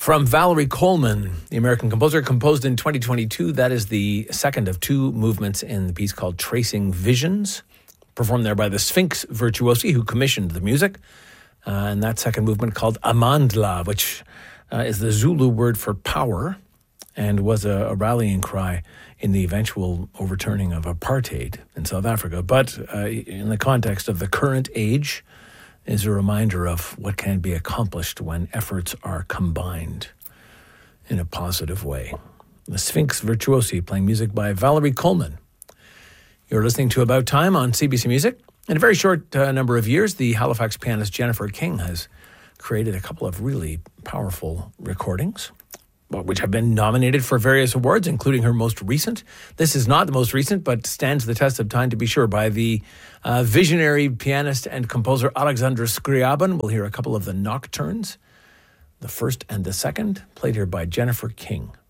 From Valerie Coleman, the American composer, composed in 2022. That is the second of two movements in the piece called Tracing Visions, performed there by the Sphinx Virtuosi, who commissioned the music. And that second movement called Amandla, which is the Zulu word for power, and was a rallying cry in the eventual overturning of apartheid in South Africa. But in the context of the current age, is a reminder of what can be accomplished when efforts are combined in a positive way. The Sphinx Virtuosi, playing music by Valerie Coleman. You're listening to About Time on CBC Music. In a very short number of years, the Halifax pianist Jennifer King has created a couple of really powerful recordings, which have been nominated for various awards, including her most recent. This is not the most recent, but stands the test of time, to be sure, by the visionary pianist and composer Alexandra Scriabin. We'll hear a couple of the nocturnes, the first and the second, played here by Jennifer King.